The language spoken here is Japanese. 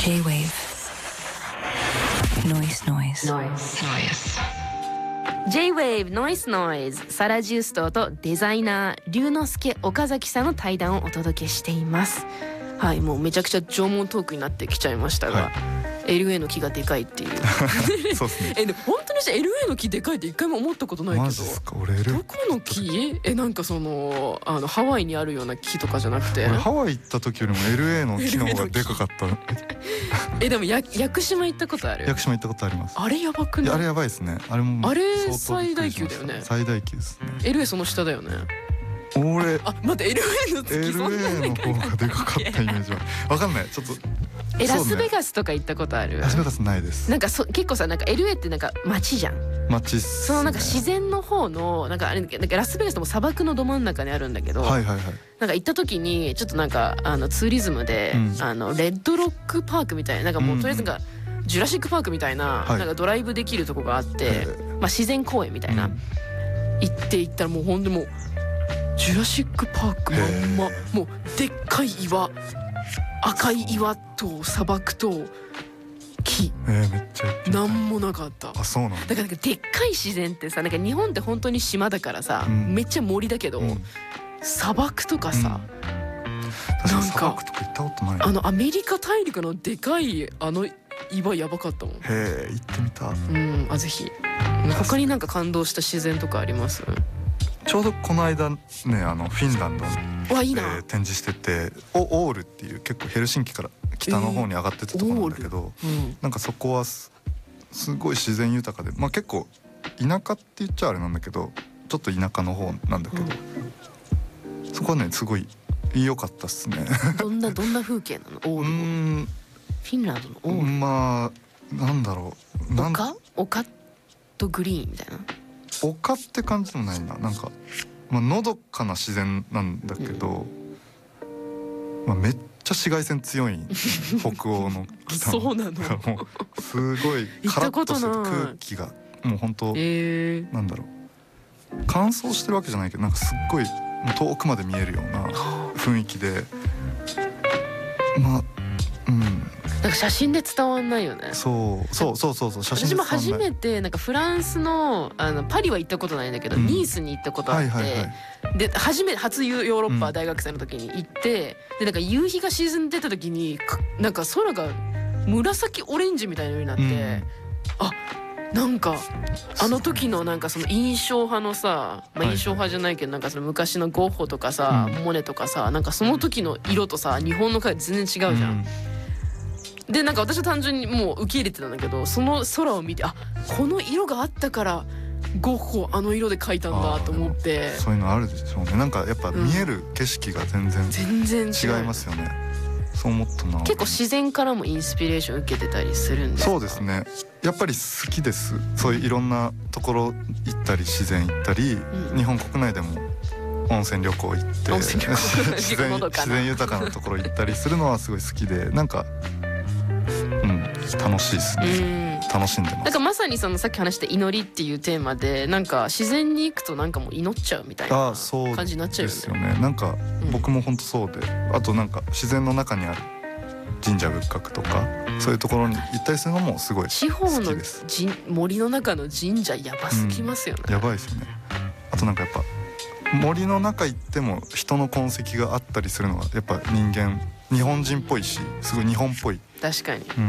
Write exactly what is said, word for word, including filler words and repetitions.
J-Wave Noise Noise J-Wave Noise Noise サラ・ジューストとデザイナー龍之介岡崎さんの対談をお届けしています。はい、もうめちゃくちゃ縄文トークになってきちゃいましたが、はい、エルエー の木がでかいっていうそうですね。 えでも本当に エルエー の木でかいって一回も思ったことないけど。 マジですか。俺 L どこの木？えなんかそのあのハワイにあるような木とかじゃなくて、 俺ハワイ行った時よりも エルエー の木の方がでかかったえでもや屋久島行ったことある？ 屋久島行ったことあります。 あれやばくない？ あれやばいですね。あれもあれ最大級だよね。 最大級ですね。 エルエー その下だよね。 俺あ待って エルエー の月そんなエルエー の方がでかかったイメージはわかんない。ちょっとえラスベガスとか行ったことある？ ラスベガスないです。 なんかそ結構さなんか エルエー ってなんか街じゃん。 街っすね。 そのなんか自然の方のなんかあれなんかラスベガスっても砂漠のど真ん中にあるんだけど、 はいはいはい。 なんか行った時にちょっとなんかあのツーリズムで、うん、あのレッドロックパークみたいななんかもうとりあえずなんか、うん、ジュラシックパークみたいな、はい、なんかドライブできるとこがあって、まあ自然公園みたいな、うん、行って行ったらもうほんでもうジュラシックパークまんまもうでっかい岩赤い岩と砂漠と木、 えー、めっちゃなんもなかった。 あそうなんだ。 だからなんかでっかい自然ってさなんか日本って本当に島だからさ、うん、めっちゃ森だけど、うん、砂漠とかさ、 うん、なんか砂漠とか行ったことない。 あのアメリカ大陸のでかいあの岩やばかったもん。へえ行ってみた。 うんあぜひ。他になんか感動した自然とかあります？ ちょうどこの間ねあのフィンランドに、 いいな、 えー、展示しててオールっていう結構ヘルシンキから北の方に上がってったところなんだけど、えーうん、なんかそこは す, すごい自然豊かで、まあ、結構田舎って言っちゃあれなんだけどちょっと田舎の方なんだけど、うん、そこはねすごい良かったっすね。 どんなどんな風景なの？オールうんフィンランドのオールまあなんだろうなん丘丘とグリーンみたいな丘って感じでもないな。なんか、まあ、のどかな自然なんだけど、うんまあ、めっちゃ紫外線強い北欧の北のそうなのもうすごいカラッとしてて空気がもう本当、えー、なんだろう乾燥してるわけじゃないけどなんかすっごい遠くまで見えるような雰囲気でまあうんなんか写真で伝わんないよね。 そうそうそうそうそう写真で伝わんない。私も初めてなんかフランスのあのパリは行ったことないんだけど、うん、ニースに行ったことあって、はいはいはい、で初め初ヨーロッパ大学生の時に行って、うん、でなんか夕日が沈んでた時になんか空が紫オレンジみたいな色になって、うん、あなんかあの時のなんかその印象派のさ、まあ、印象派じゃないけどなんかその昔のゴッホとかさ、うん、モネとかさなんかその時の色とさ日本の絵全然違うじゃん。うんでなんか私は単純にもう受け入れてたんだけどその空を見てあこの色があったからゴッホあの色で描いたんだと思って。 そういうのあるでしょうね。なんかやっぱ見える景色が全然、うん、全然違いますよね。そう思ったな。 結構自然からもインスピレーション受けてたりするんですか？ そうですねやっぱり好きです。そういういろんなところ行ったり自然行ったり、うん、日本国内でも温泉旅行行って温泉旅行自然自然豊かなところ行ったりするのはすごい好きでなんかうん楽しいですね。楽しんでます。 なんかまさにそのさっき話した祈りっていうテーマでなんか自然に行くとなんかもう祈っちゃうみたいな感じになっちゃうよね。 あ、そうですよね。なんか僕も本当そうで、うん、あとなんか自然の中にある神社仏閣とかそういうところに行ったりするのもすごい好きです。地方の森の中の神社やばすぎますよね、 うん、やばいですよね。あとなんかやっぱ森の中行っても人の痕跡があったりするのはやっぱ人間日本人っぽいしすごい日本っぽい。 確かに、 うん